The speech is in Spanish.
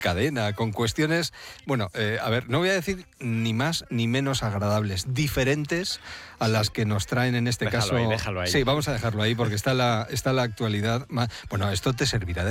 cadena, con cuestiones, bueno, a ver, no voy a decir ni más ni menos agradables, diferentes a las que nos traen en este caso. Déjalo ahí. Sí, vamos a dejarlo ahí porque está la actualidad. Bueno, esto te servirá de